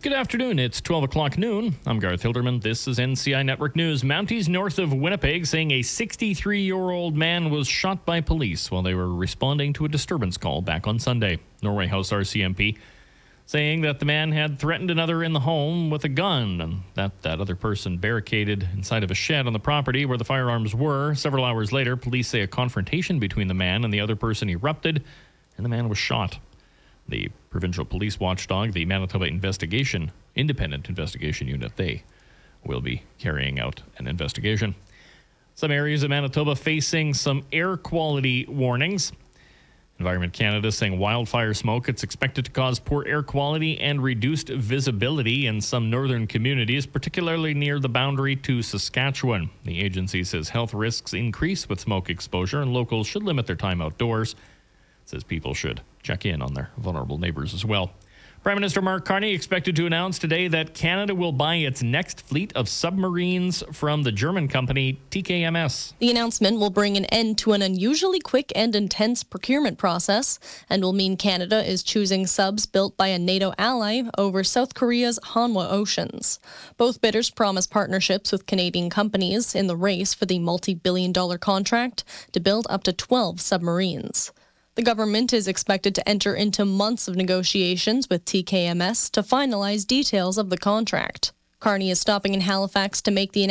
Good afternoon. It's 12 o'clock noon. I'm Garth Hilderman. This is NCI Network News. Mounties north of Winnipeg saying a 63-year-old man was shot by police while they were responding to a disturbance call back on Sunday. Norway House RCMP saying that the man had threatened another in the home with a gun and that other person barricaded inside of a shed on the property where the firearms were. Several hours later, police say a confrontation between the man and the other person erupted and the man was shot. The provincial police watchdog, the Manitoba Independent Investigation Unit, they will be carrying out an investigation. Some areas of Manitoba facing some air quality warnings. Environment Canada saying wildfire smoke, it's expected to cause poor air quality and reduced visibility in some northern communities, particularly near the boundary to Saskatchewan. The agency says health risks increase with smoke exposure and locals should limit their time outdoors. It says people should check in on their vulnerable neighbors as well. Prime Minister Mark Carney expected to announce today that Canada will buy its next fleet of submarines from the German company TKMS. The announcement will bring an end to an unusually quick and intense procurement process and will mean Canada is choosing subs built by a NATO ally over South Korea's Hanwha Oceans. Both bidders promise partnerships with Canadian companies in the race for the multi-billion-dollar contract to build up to 12 submarines. The government is expected to enter into months of negotiations with TKMS to finalize details of the contract. Carney is stopping in Halifax to make the announcement